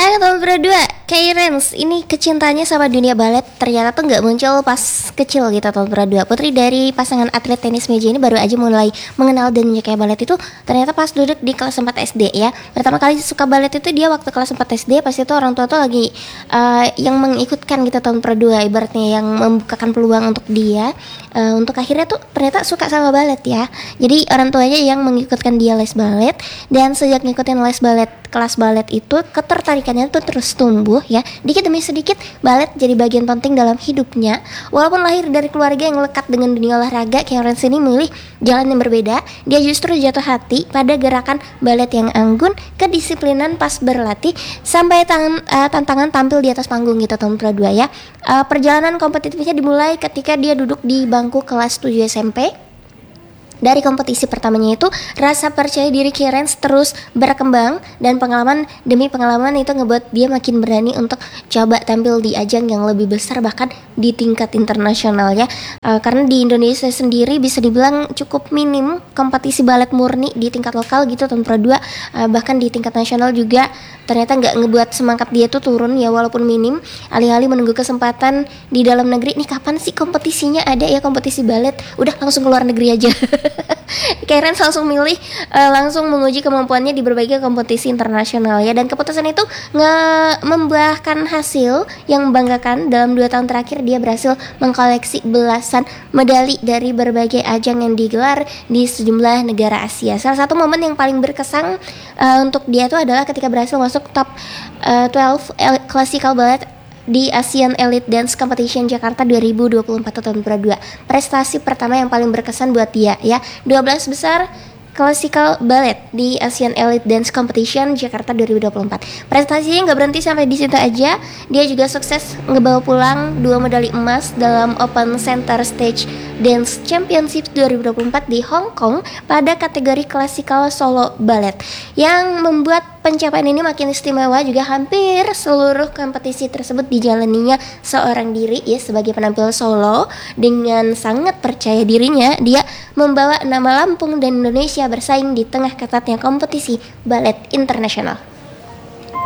Nah, nomor berdua, Kairens. Ini kecintanya sama dunia balet ternyata tuh nggak muncul pas kecil gitu. Tahun berdua, putri dari pasangan atlet tenis meja ini baru aja mulai mengenal dan menyukai balet itu ternyata pas duduk di kelas 4 SD ya. Pertama kali suka balet itu dia waktu kelas 4 SD, pas itu orang tua tuh lagi yang mengikutkan gitu tahun berdua, ibaratnya yang membukakan peluang untuk dia untuk akhirnya tuh ternyata suka sama balet ya. Jadi orang tuanya yang mengikutkan dia les balet, dan sejak ngikutin les balet, kelas balet itu ketertarikannya tuh terus tumbuh ya. Dikit demi sedikit balet jadi bagian penting dalam hidupnya. Walaupun lahir dari keluarga yang lekat dengan dunia olahraga, Kairens ini memilih jalan yang berbeda. Dia justru jatuh hati pada gerakan balet yang anggun, kedisiplinan pas berlatih, sampai tantangan tampil di atas panggung gitu tahun kedua ya. Perjalanan kompetitifnya dimulai ketika dia duduk di bangku kelas 7 SMP. Dari kompetisi pertamanya itu, rasa percaya diri Kairens terus berkembang, dan pengalaman demi pengalaman itu ngebuat dia makin berani untuk coba tampil di ajang yang lebih besar, bahkan di tingkat internasional ya. Karena di Indonesia sendiri bisa dibilang cukup minim kompetisi balet murni di tingkat lokal gitu tahun kedua. Bahkan di tingkat nasional juga ternyata nggak ngebuat semangat dia tuh turun ya, walaupun minim. Alih-alih menunggu kesempatan di dalam negeri, nih kapan sih kompetisinya ada ya, kompetisi balet, udah langsung keluar negeri aja. Kairens langsung milih langsung menguji kemampuannya di berbagai kompetisi internasional ya, dan keputusan itu membuahkan hasil yang membanggakan. Dalam 2 tahun terakhir dia berhasil mengkoleksi belasan medali dari berbagai ajang yang digelar di sejumlah negara Asia. Salah satu momen yang paling berkesan untuk dia itu adalah ketika berhasil masuk top 12 classical ballet di Asian Elite Dance Competition Jakarta 2024 tahun kedua. Prestasi pertama yang paling berkesan buat dia ya. 12 besar Classical Ballet di Asian Elite Dance Competition Jakarta 2024. Prestasinya nggak berhenti sampai di situ aja. Dia juga sukses ngebawa pulang 2 medali emas dalam Open Center Stage Dance Championship 2024 di Hong Kong pada kategori Classical Solo Ballet. Yang membuat pencapaian ini makin istimewa juga, hampir seluruh kompetisi tersebut dijalaninya seorang diri ya, sebagai penampil solo. Dengan sangat percaya dirinya, dia membawa nama Lampung dan Indonesia bersaing di tengah ketatnya kompetisi balet internasional.